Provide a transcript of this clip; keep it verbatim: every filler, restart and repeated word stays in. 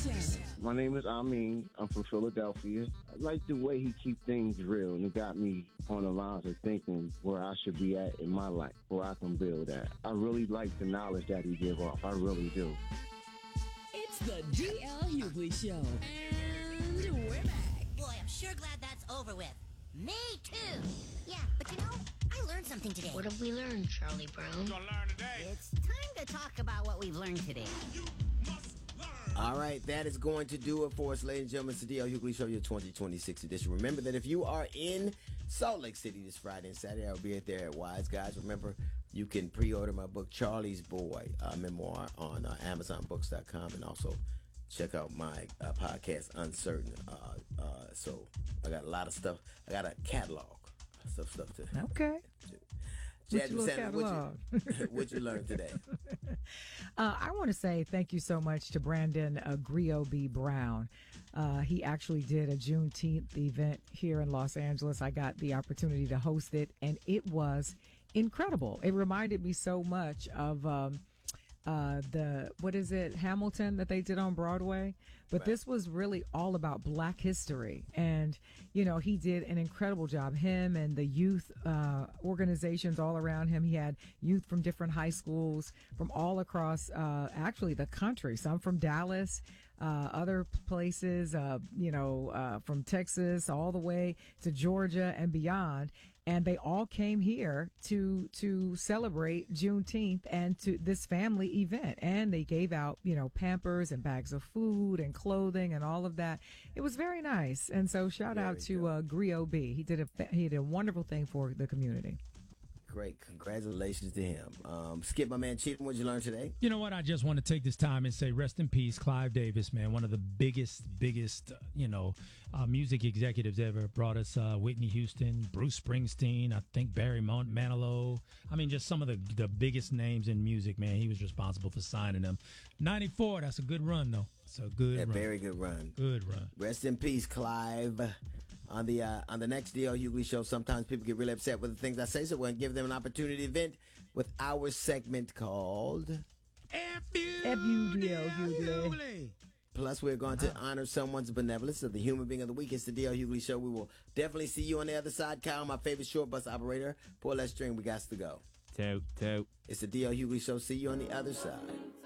Show. My name is Amin. I'm from Philadelphia. I like the way he keep things real, and it got me on the lines of thinking where I should be at in my life, where I can build at. I really like the knowledge that he give off. I really do. It's the D L Hughley Show. And we're back. Boy, I'm sure glad that's over with. Me too. Yeah, but you know, I learned something today. What have we learned, Charlie Brown? What you gonna learn today? It's time to talk about what we've learned today. You must learn. All right, that is going to do it for us, ladies and gentlemen. It's the D L Hughley Show, your twenty twenty-six edition. Remember that if you are in Salt Lake City this Friday and Saturday, I'll be there at Wise Guys. Remember, you can pre-order my book, Charlie's Boy, uh, memoir, on uh, Amazon Books dot com, and also check out my uh, podcast, Uncertain. Uh, uh, so I got a lot of stuff. I got a catalog. Stuff, stuff to. Okay. Jasmine Sanders, what you, what you learned today? uh, I want to say thank you so much to Brandon uh, Grio B. Brown. Uh, he actually did a Juneteenth event here in Los Angeles. I got the opportunity to host it, and it was incredible. It reminded me so much of um, uh, the, what is it, Hamilton that they did on Broadway. But right. This was really all about Black history. And, you know, he did an incredible job. Him and the youth uh, organizations all around him. He had youth from different high schools from all across, uh, actually, the country. Some from Dallas, uh, other places, uh, you know, uh, from Texas all the way to Georgia and beyond. And they all came here to to celebrate Juneteenth and to this family event. And they gave out, you know, Pampers and bags of food and clothing and all of that. It was very nice. And so shout Very out to good. uh, Grio B. He did a he did a wonderful thing for the community. Great. Congratulations to him. Um, Skip, my man, Cheatham, what did you learn today? You know what? I just want to take this time and say rest in peace, Clive Davis, man. One of the biggest, biggest, uh, you know, uh, music executives ever. Brought us uh, Whitney Houston, Bruce Springsteen, I think Barry Mon- Manilow. I mean, just some of the, the biggest names in music, man. He was responsible for signing them. ninety-four, that's a good run, though. It's a good A run. very good run. Good run. Rest in peace, Clive. On the uh, on the next D L Hughley Show, sometimes people get really upset with the things I say, so we're going to give them an opportunity to vent with our segment called F U F U D L Hughley. Plus, we're going to honor someone's benevolence of the human being of the week. It's the D L Hughley Show. We will definitely see you on the other side. Kyle, my favorite short bus operator. Pull that string. We got to go. Toot, toot. It's the D L Hughley Show. See you on the other side.